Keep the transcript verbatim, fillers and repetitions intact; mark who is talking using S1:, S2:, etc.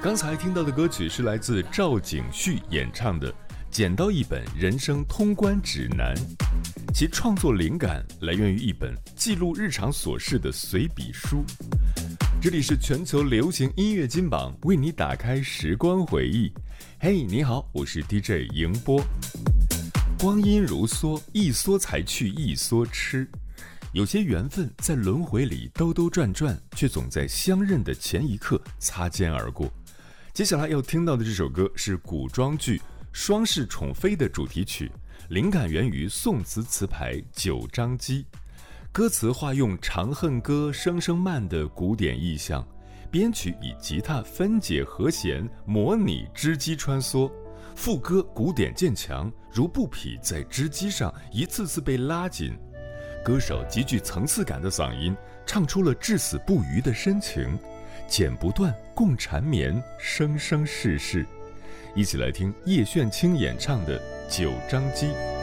S1: 刚才听到的歌曲是来自赵景旭演唱的《捡到一本人生通关指南》，其创作灵感来源于一本记录日常琐事的随笔书。这里是全球流行音乐金榜，为你打开时光回忆。嘿，你好，我是 D J 迎波。光阴如梭，一梭才去一梭吃。有些缘分在轮回里兜兜转转，却总在相认的前一刻擦肩而过。接下来要听到的这首歌是古装剧《双世宠妃》的主题曲，灵感源于宋词词牌《九章机》，歌词化用《长恨歌》《声声慢》的古典意象，编曲以吉他分解和弦，模拟织机穿梭，副歌古典渐强，如布匹在织机上一次次被拉紧。歌手极具层次感的嗓音，唱出了至死不渝的深情，剪不断，共缠绵，生生世世。一起来听叶炫清演唱的《九章机》。